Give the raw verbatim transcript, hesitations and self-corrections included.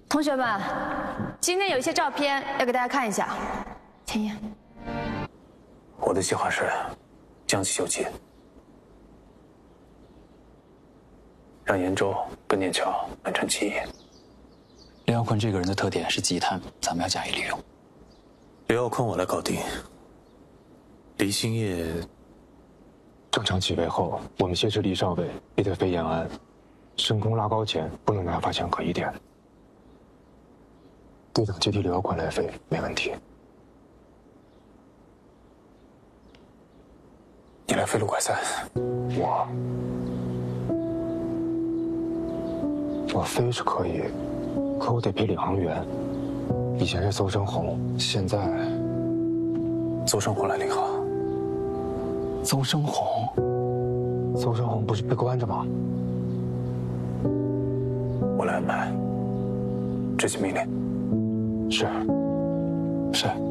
同学们，今天有一些照片要给大家看一下。前言。 我的计划是将其就擒，让严州跟念桥完成基业。 刘耀坤这个人的特点是积贪，咱们要加以利用。 刘耀坤我来搞定。黎兴业， 正常起飞后，我们挟持黎少尉，也得飞延安。升空拉高前，不能让他发现可疑点。队长接替刘耀坤来飞，没问题。 你来飞陆拐三， 我我飞是可以，可我得配领航员。以前是邹生红，现在邹生红来领航。 邹生红，邹生红不是被关着吗？ 我来安排，执行命令。 是，是。